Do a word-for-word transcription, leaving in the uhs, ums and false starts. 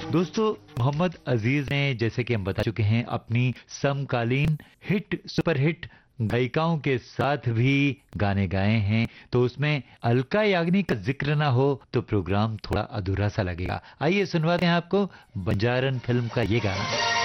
दोस्तों, मोहम्मद अजीज ने, जैसे कि हम बता चुके हैं, अपनी समकालीन हिट सुपर हिट गायिकाओं के साथ भी गाने गाए हैं, तो उसमें अलका याग्निक का जिक्र ना हो तो प्रोग्राम थोड़ा अधूरा सा लगेगा। आइए सुनवाते हैं आपको बंजारन फिल्म का ये गाना।